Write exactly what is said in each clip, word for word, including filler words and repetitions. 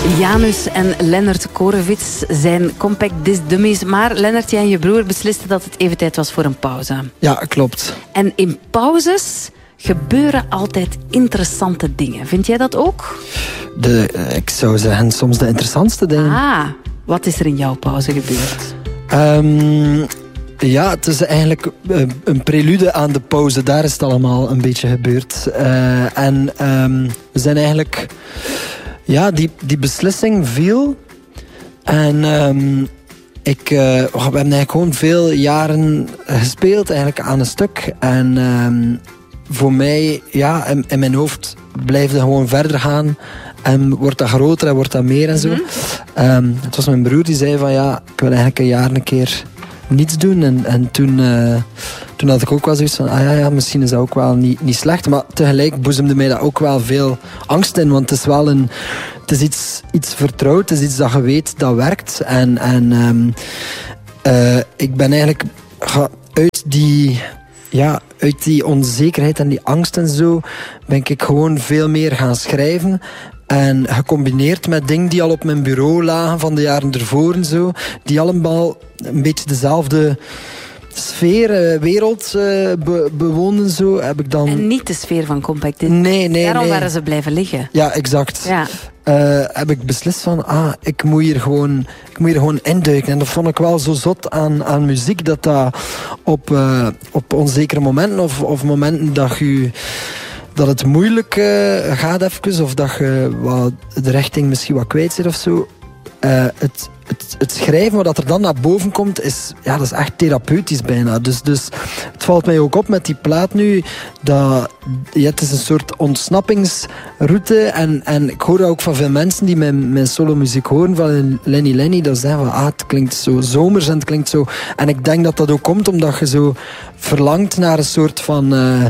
Janus en Lennart Korevits zijn Compact Disc Dummies. Maar Lennart, jij en je broer beslisten dat het even tijd was voor een pauze. Ja, klopt. En in pauzes gebeuren altijd interessante dingen. Vind jij dat ook? De, ik zou zeggen, soms de interessantste dingen. Ah, wat is er in jouw pauze gebeurd? Um, ja, het is eigenlijk een prelude aan de pauze. Daar is het allemaal een beetje gebeurd. Uh, en um, we zijn eigenlijk... Ja, die, die beslissing viel. En um, ik, uh, we hebben eigenlijk gewoon veel jaren gespeeld eigenlijk aan een stuk. En um, voor mij, ja, in, in mijn hoofd blijft het gewoon verder gaan. En wordt dat groter en wordt dat meer en zo. Mm-hmm. Um, het was mijn broer die zei van ja, ik wil eigenlijk een jaar een keer niets doen. En, en toen, uh, toen had ik ook wel zoiets van, ah ja, ja, misschien is dat ook wel niet, niet slecht. Maar tegelijk boezemde mij dat ook wel veel angst in. Want het is wel een, het is iets, iets vertrouwd. Het is iets dat je weet dat werkt. En, en um, uh, ik ben eigenlijk uit die... Ja, uit die onzekerheid en die angst en zo ben ik gewoon veel meer gaan schrijven. En gecombineerd met dingen die al op mijn bureau lagen van de jaren ervoor en zo. Die allemaal een beetje dezelfde sfeer, wereld uh, be- bewoonden zo. Heb ik dan... En niet de sfeer van Compact Disc. Nee, nee, Daarom nee. waren ze blijven liggen. Ja, exact. Ja. Uh, heb ik beslist van, ah, ik moet hier gewoon, ik moet hier gewoon induiken. En dat vond ik wel zo zot aan, aan muziek, dat dat op, uh, op onzekere momenten, of, of momenten dat je... dat het moeilijk uh, gaat even, of dat je wat, de richting misschien wat kwijt zit of zo. Uh, het, het, het schrijven, wat er dan naar boven komt, is, ja, dat is echt therapeutisch bijna. Dus, dus het valt mij ook op met die plaat nu, dat ja, het is een soort ontsnappingsroute. En, en ik hoor dat ook van veel mensen die mijn, mijn solomuziek horen, van Lenny Lenny, dat zeggen van, ah, het klinkt zo zomers en het klinkt zo... En ik denk dat dat ook komt omdat je zo verlangt naar een soort van... Uh,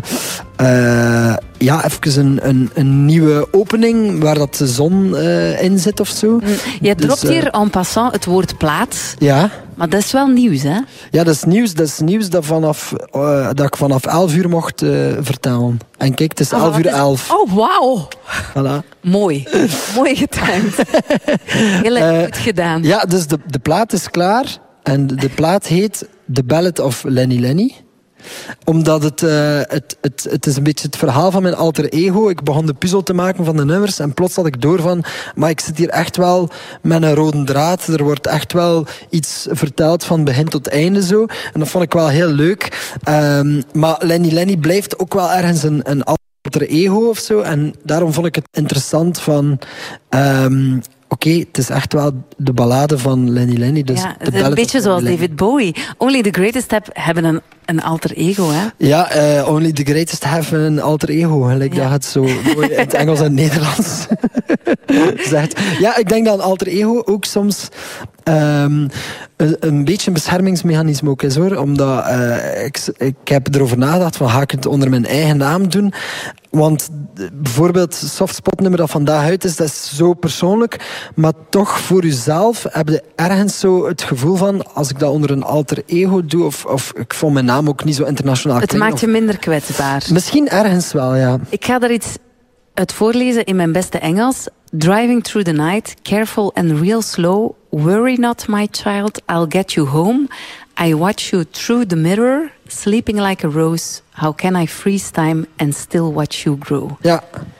uh, ja, even een, een, een nieuwe opening waar dat de zon uh, in zit of zo. Je dropt dus, uh, hier en passant het woord plaat. Ja. Maar dat is wel nieuws, hè? Ja, dat is nieuws. Dat is nieuws dat, vanaf, uh, dat ik vanaf elf uur mocht uh, vertellen. En kijk, het is oh, elf uur is... elf. Oh, wauw. Voilà. Mooi. Mooi getimed. Heel erg uh, goed gedaan. Ja, dus de, de plaat is klaar. En de, de plaat heet The Ballad of Lenny Lenny. Omdat het, uh, het, het, het is een beetje het verhaal van mijn alter ego. Ik begon de puzzel te maken van de nummers. En plots had ik door van... Maar ik zit hier echt wel met een rode draad. Er wordt echt wel iets verteld van begin tot einde zo. En dat vond ik wel heel leuk. Um, maar Lenny Lenny blijft ook wel ergens een, een alter ego of zo. En daarom vond ik het interessant van... Um, Oké, okay, het is echt wel de ballade van Lenny Lenny. Dus ja, de een beetje zoals David Bowie. Only the Greatest have, hebben een, een alter ego, hè? Ja, uh, Only the Greatest have een alter ego. Gelijk ja. Dat het zo mooi in het Engels en Nederlands zegt. Ja, ik denk dat een alter ego ook soms... Um, een, een beetje een beschermingsmechanisme ook is, hoor. Omdat uh, ik, ik heb erover nagedacht van, ga ik het onder mijn eigen naam doen? Want bijvoorbeeld Softspot nummer dat vandaag uit is, dat is zo persoonlijk. Maar toch voor jezelf heb je ergens zo het gevoel van, als ik dat onder een alter ego doe, of, of ik vond mijn naam ook niet zo internationaal het klinken, maakt je of, minder kwetsbaar. Misschien ergens wel, ja. Ik ga er iets uit voorlezen in mijn beste Engels. Driving through the night, careful and real slow. Worry not, my child, I'll get you home. I watch you through the mirror, sleeping like a rose. How can I freeze time and still watch you grow? Ja.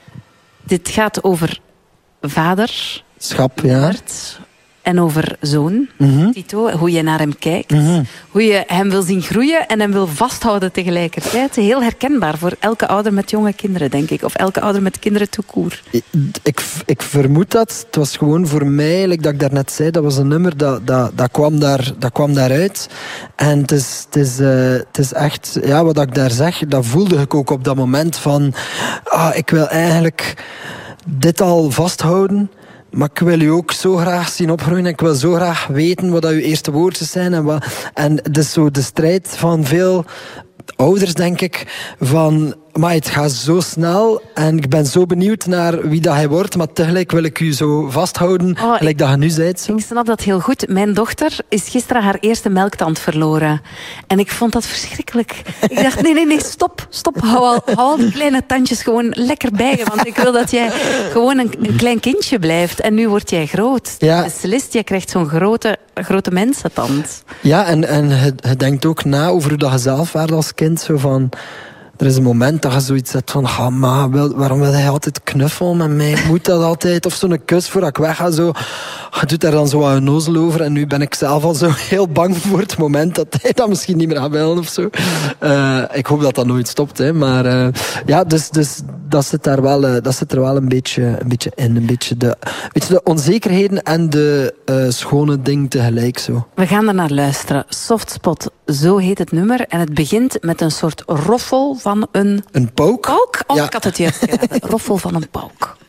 Dit gaat over vader. Schap, ja. Bert, en over zoon, mm-hmm. Tito, hoe je naar hem kijkt. Mm-hmm. Hoe je hem wil zien groeien en hem wil vasthouden tegelijkertijd. Heel herkenbaar voor elke ouder met jonge kinderen, denk ik. Of elke ouder met kinderen tout court. Ik, ik, ik vermoed dat. Het was gewoon voor mij, like dat ik daarnet zei, dat was een nummer, dat, dat, dat, kwam, daar, dat kwam daaruit. En het is, het, is, uh, het is echt, ja, wat ik daar zeg, dat voelde ik ook op dat moment van, ah, ik wil eigenlijk dit al vasthouden. Maar ik wil u ook zo graag zien opgroeien. En ik wil zo graag weten wat uw eerste woordjes zijn. En, wat, en het is zo de strijd van veel ouders, denk ik. Van, maar het gaat zo snel en ik ben zo benieuwd naar wie dat hij wordt, maar tegelijk wil ik u zo vasthouden, Oh, gelijk dat je nu zei. Zo. Ik snap dat heel goed. Mijn dochter is gisteren haar eerste melktand verloren. En ik vond dat verschrikkelijk. Ik dacht, nee, nee, nee, stop, stop. Hou al, hou al die kleine tandjes gewoon lekker bij je, want ik wil dat jij gewoon een, een klein kindje blijft. En nu word jij groot. Ja. Beslist, jij krijgt zo'n grote, grote mensentand. Ja, en, en je, je denkt ook na over hoe dat je zelf werd als kind, zo van... Er is een moment dat je zoiets hebt van... Ah, ma, wil, waarom wil hij altijd knuffelen met mij? Moet dat altijd? Of zo'n kus voordat ik weg ga. Zo. Je doet daar dan zo aan een nozel over. En nu ben ik zelf al zo heel bang voor het moment dat hij dat misschien niet meer gaat willen of zo. Uh, ik hoop dat dat nooit stopt. Hè. Maar uh, ja, dus, dus dat, zit daar wel, uh, dat zit er wel een beetje, een beetje in. Een beetje de, beetje de onzekerheden en de uh, schone ding tegelijk. Zo. We gaan er naar luisteren. Softspot, zo heet het nummer. En het begint met een soort roffel van een... Een pauk? Pauk? Oh, Ja. ik had het juist geraden. Roffel van een pauk.